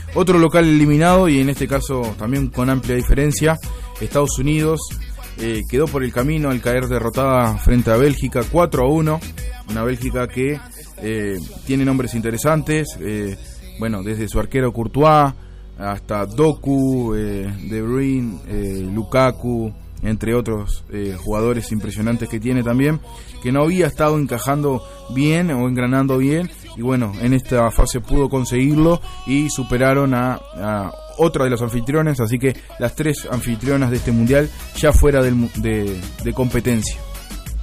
Otro local eliminado, y en este caso también con amplia diferencia, Estados Unidos quedó por el camino al caer derrotada frente a Bélgica 4-1, una Bélgica que tiene nombres interesantes, bueno, desde su arquero Courtois hasta Doku, De Bruyne, Lukaku, entre otros jugadores impresionantes que tiene también, que no había estado encajando bien o engranando bien, y bueno, en esta fase pudo conseguirlo y superaron a otra de los anfitriones, así que las 3 anfitrionas de este mundial ya fuera de competencia.